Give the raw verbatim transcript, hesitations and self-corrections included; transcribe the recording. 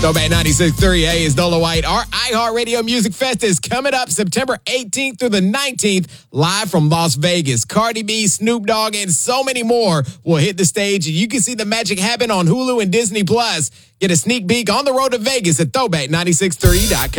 Throwback ninety-six point three, hey, it's Dolo White. Our iHeartRadio Music Fest is coming up September eighteenth through the nineteenth, live from Las Vegas. Cardi B, Snoop Dogg, and so many more will hit the stage, and you can see the magic happen on Hulu and Disney Plus. Get a sneak peek on the road to Vegas at throwback nine six three dot com.